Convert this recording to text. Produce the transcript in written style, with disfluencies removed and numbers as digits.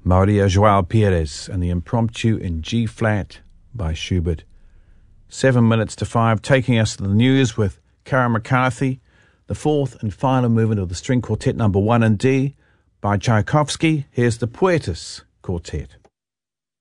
Maria Joao Perez and the Impromptu in G-flat by Schubert. 7 minutes to 5, taking us to the news with Cara McCarthy, the fourth and final movement of the String Quartet No. 1 in D by Tchaikovsky. Here's the Poetis Quartet.